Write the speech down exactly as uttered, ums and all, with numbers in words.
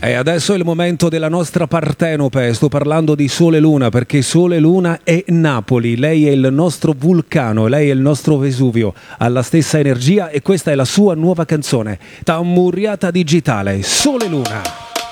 E adesso è il momento della nostra Partenope, sto parlando di Sole Luna, perché Sole Luna è Napoli, lei è il nostro vulcano, lei è il nostro Vesuvio, ha la stessa energia e questa è la sua nuova canzone, Tammurriata Digitale, Sole Luna.